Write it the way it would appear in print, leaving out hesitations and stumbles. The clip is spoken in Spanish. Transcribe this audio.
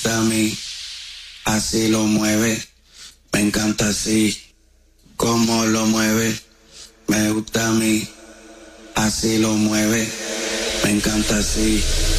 gusta a mí, así lo mueve, me encanta así, como lo mueve, me gusta a mí, así lo mueve, me encanta así.